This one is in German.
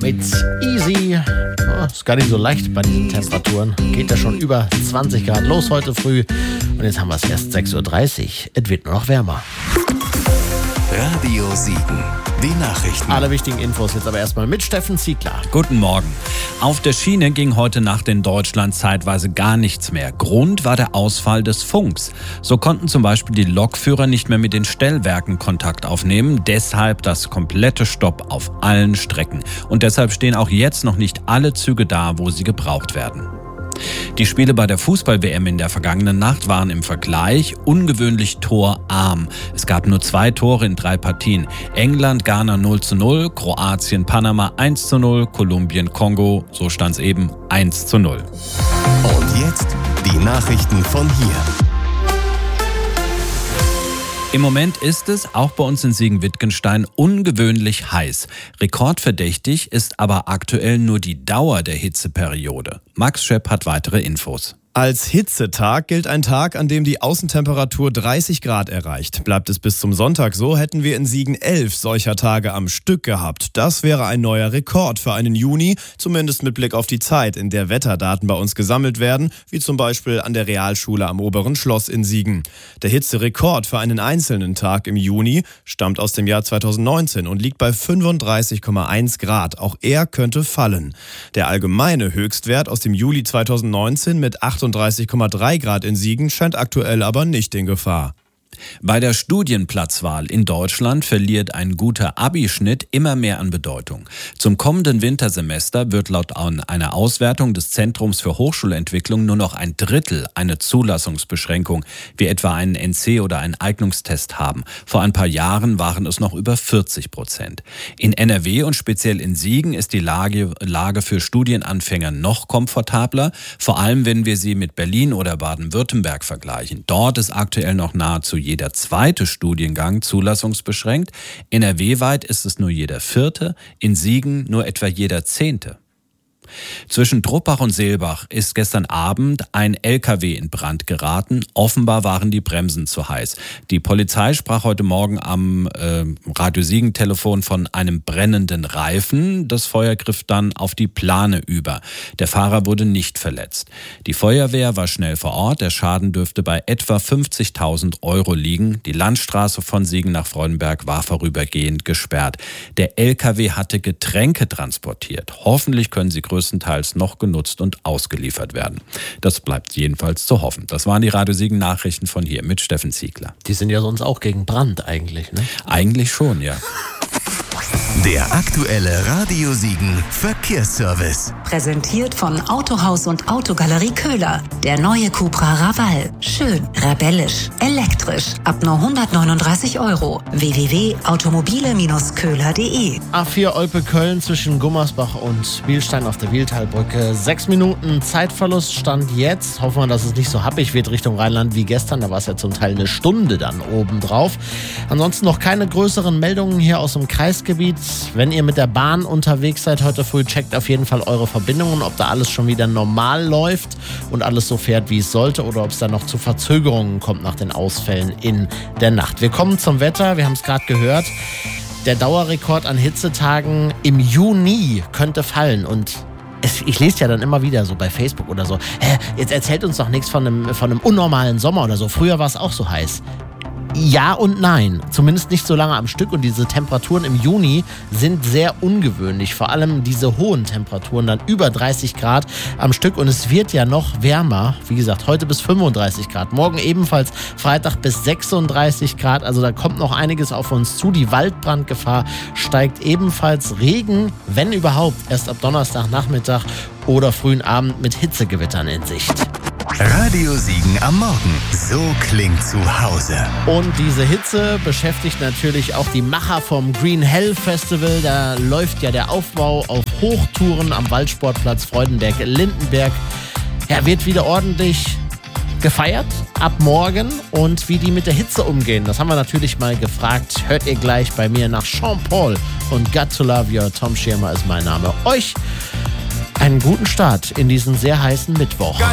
mit Easy. Oh, ist gar nicht so leicht bei diesen Temperaturen. Geht ja schon über 20 Grad los heute früh. Und jetzt haben wir es erst 6.30 Uhr. Es wird nur noch wärmer. Radio Siegen, die Nachrichten. Alle wichtigen Infos jetzt aber erstmal mit Steffen Ziegler. Guten Morgen. Auf der Schiene ging heute Nacht in Deutschland zeitweise gar nichts mehr. Grund war der Ausfall des Funks. So konnten zum Beispiel die Lokführer nicht mehr mit den Stellwerken Kontakt aufnehmen. Deshalb das komplette Stopp auf allen Strecken. Und deshalb stehen auch jetzt noch nicht alle Züge da, wo sie gebraucht werden. Die Spiele bei der Fußball-WM in der vergangenen Nacht waren im Vergleich ungewöhnlich torarm. Es gab nur 2 Tore in 3 Partien. England, Ghana 0:0, Kroatien, Panama 1:0, Kolumbien, Kongo, so stand es eben 1:0. Und jetzt die Nachrichten von hier. Im Moment ist es, auch bei uns in Siegen-Wittgenstein, ungewöhnlich heiß. Rekordverdächtig ist aber aktuell nur die Dauer der Hitzeperiode. Max Schepp hat weitere Infos. Als Hitzetag gilt ein Tag, an dem die Außentemperatur 30 Grad erreicht. Bleibt es bis zum Sonntag so, hätten wir in Siegen 11 solcher Tage am Stück gehabt. Das wäre ein neuer Rekord für einen Juni, zumindest mit Blick auf die Zeit, in der Wetterdaten bei uns gesammelt werden, wie zum Beispiel an der Realschule am Oberen Schloss in Siegen. Der Hitzerekord für einen einzelnen Tag im Juni stammt aus dem Jahr 2019 und liegt bei 35,1 Grad. Auch er könnte fallen. Der allgemeine Höchstwert aus dem Juli 2019 mit 38,3 Grad in Siegen scheint aktuell aber nicht in Gefahr. Bei der Studienplatzwahl in Deutschland verliert ein guter Abi-Schnitt immer mehr an Bedeutung. Zum kommenden Wintersemester wird laut einer Auswertung des Zentrums für Hochschulentwicklung nur noch 1/3 eine Zulassungsbeschränkung, wie etwa einen NC oder einen Eignungstest haben. Vor ein paar Jahren waren es noch über 40%. In NRW und speziell in Siegen ist die Lage für Studienanfänger noch komfortabler, vor allem wenn wir sie mit Berlin oder Baden-Württemberg vergleichen. Dort ist aktuell noch nahezu jeder 2. Studiengang zulassungsbeschränkt. NRW-weit ist es nur jeder 4., in Siegen nur etwa jeder 10. Zwischen Truppach und Seelbach ist gestern Abend ein LKW in Brand geraten. Offenbar waren die Bremsen zu heiß. Die Polizei sprach heute Morgen am Radio Siegen-Telefon von einem brennenden Reifen. Das Feuer griff dann auf die Plane über. Der Fahrer wurde nicht verletzt. Die Feuerwehr war schnell vor Ort. Der Schaden dürfte bei etwa 50.000 Euro liegen. Die Landstraße von Siegen nach Freudenberg war vorübergehend gesperrt. Der LKW hatte Getränke transportiert. Hoffentlich können sie größtenteils noch genutzt und ausgeliefert werden. Das bleibt jedenfalls zu hoffen. Das waren die Radio Siegen Nachrichten von hier mit Steffen Ziegler. Die sind ja sonst auch gegen Brand eigentlich, ne? Eigentlich schon, ja. Der aktuelle Radio Siegen Verkehrsservice. Präsentiert von Autohaus und Autogalerie Köhler. Der neue Cupra Raval. Schön, rebellisch, elektrisch. Ab nur 139 Euro. www.automobile-köhler.de. A4 Olpe-Köln zwischen Gummersbach und Bielstein auf der Wiehltalbrücke. 6 Minuten Zeitverlust stand jetzt. Hoffen wir, dass es nicht so happig wird Richtung Rheinland wie gestern. Da war es ja zum Teil eine Stunde dann oben drauf. Ansonsten noch keine größeren Meldungen hier aus dem Kreisgebiet. Wenn ihr mit der Bahn unterwegs seid heute früh, checkt auf jeden Fall eure Verbindungen, ob da alles schon wieder normal läuft und alles so fährt, wie es sollte, oder ob es da noch zu Verzögerungen kommt nach den Ausfällen in der Nacht. Wir kommen zum Wetter, wir haben es gerade gehört. Der Dauerrekord an Hitzetagen im Juni könnte fallen und ich lese ja dann immer wieder so bei Facebook oder so, jetzt erzählt uns doch nichts von einem unnormalen Sommer oder so. Früher war es auch so heiß. Ja und nein, zumindest nicht so lange am Stück, und diese Temperaturen im Juni sind sehr ungewöhnlich, vor allem diese hohen Temperaturen, dann über 30 Grad am Stück, und es wird ja noch wärmer, wie gesagt, heute bis 35 Grad, morgen ebenfalls Freitag bis 36 Grad, also da kommt noch einiges auf uns zu, die Waldbrandgefahr steigt ebenfalls, Regen, wenn überhaupt, erst ab Donnerstagnachmittag oder frühen Abend mit Hitzegewittern in Sicht. Radio Siegen am Morgen. So klingt zu Hause. Und diese Hitze beschäftigt natürlich auch die Macher vom Green Hell Festival. Da läuft ja der Aufbau auf Hochtouren am Waldsportplatz Freudenberg-Lindenberg. Ja, wird wieder ordentlich gefeiert ab morgen. Und wie die mit der Hitze umgehen, das haben wir natürlich mal gefragt. Hört ihr gleich bei mir nach Sean Paul und Got to Love You. Tom Schirmer ist mein Name. Euch einen guten Start in diesen sehr heißen Mittwoch.